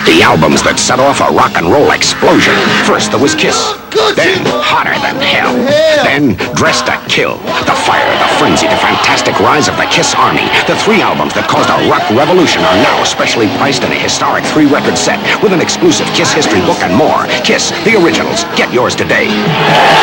The albums that set off a rock and roll explosion. First there was Kiss. Then Hotter Than Hell. Then Dressed to Kill. The fire, the frenzy, the fantastic rise of the Kiss Army. The 3 albums that caused a rock revolution are now specially priced in a historic 3-record set with an exclusive Kiss history book and more. Kiss, the originals. Get yours today.